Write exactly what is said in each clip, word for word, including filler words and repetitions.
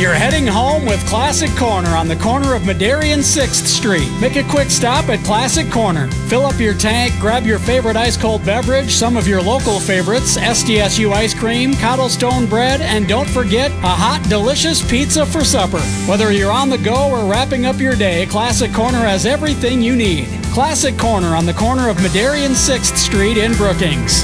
You're heading home with Classic Corner on the corner of Madera and sixth Street. Make a quick stop at Classic Corner. Fill up your tank, grab your favorite ice-cold beverage, some of your local favorites, S D S U ice cream, cobblestone bread, and don't forget a hot, delicious pizza for supper. Whether you're on the go or wrapping up your day, Classic Corner has everything you need. Classic Corner on the corner of Madera and sixth Street in Brookings.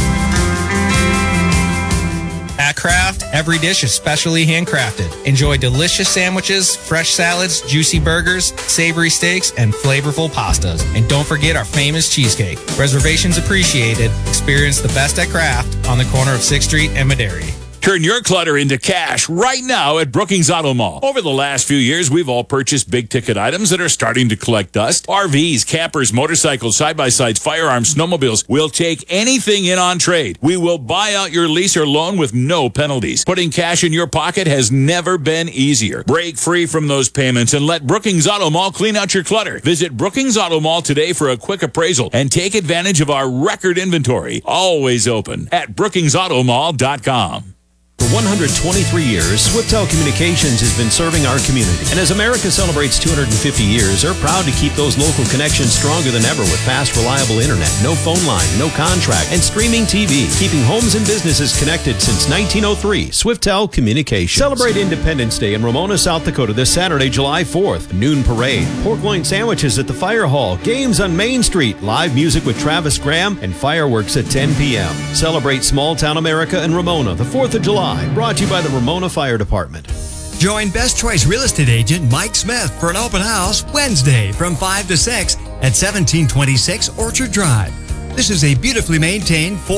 At Kraft, every dish is specially handcrafted. Enjoy delicious sandwiches, fresh salads, juicy burgers, savory steaks, and flavorful pastas. And don't forget our famous cheesecake. Reservations appreciated. Experience the best at Kraft on the corner of sixth Street and Madera. Turn your clutter into cash right now at Brookings Auto Mall. Over the last few years, we've all purchased big-ticket items that are starting to collect dust. R Vs, campers, motorcycles, side-by-sides, firearms, snowmobiles. We'll take anything in on trade. We will buy out your lease or loan with no penalties. Putting cash in your pocket has never been easier. Break free from those payments and let Brookings Auto Mall clean out your clutter. Visit Brookings Auto Mall today for a quick appraisal and take advantage of our record inventory. Always open at brookings auto mall dot com. For one hundred twenty-three years, Swiftel Communications has been serving our community. And as America celebrates two hundred fifty years, they're proud to keep those local connections stronger than ever with fast, reliable internet, no phone line, no contract, and streaming T V. Keeping homes and businesses connected since nineteen oh three. Swiftel Communications. Celebrate Independence Day in Ramona, South Dakota this Saturday, July fourth. Noon parade, pork loin sandwiches at the Fire Hall, games on Main Street, live music with Travis Graham, and fireworks at ten p.m. Celebrate small town America in Ramona the fourth of July. Brought to you by the Ramona Fire Department. Join Best Choice Real Estate Agent Mike Smith for an open house Wednesday from five to six at seventeen twenty-six Orchard Drive. This is a beautifully maintained